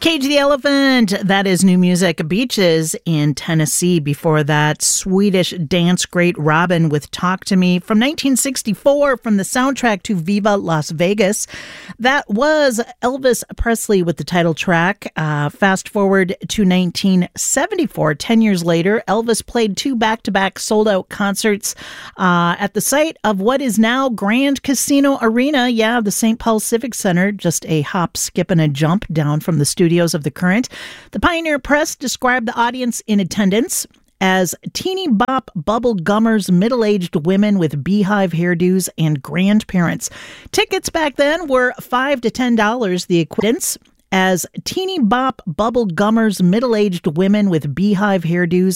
Cage the Elephant, that is new music. Beaches in Tennessee. Before that, Swedish dance great Robin with Talk to Me from 1964 from the soundtrack to Viva Las Vegas. That was Elvis Presley with the title track. Fast forward to 1974, 10 years later, Elvis played two back-to-back sold-out concerts at the site of what is now Grand Casino Arena. Yeah, the St. Paul Civic Center, just a hop, skip, and a jump down from the studios of the Current. The Pioneer Press described the audience in attendance as teeny bop bubble gummers, middle-aged women with beehive hairdos, and grandparents. Tickets back then were $5 to $10. The equivalence as teeny bop bubble gummers, middle-aged women with beehive hairdos,